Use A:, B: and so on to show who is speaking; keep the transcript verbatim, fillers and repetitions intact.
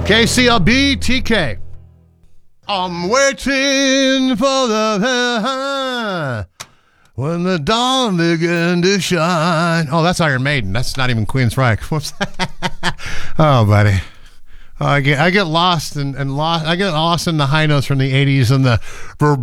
A: K C L B T K. I'm waiting for the when the dawn began to shine. Oh, that's Iron Maiden. That's not even Queensryche. Whoops. Oh, buddy. Oh, I get I get lost and, and lost. I get lost in the high notes from the eighties and the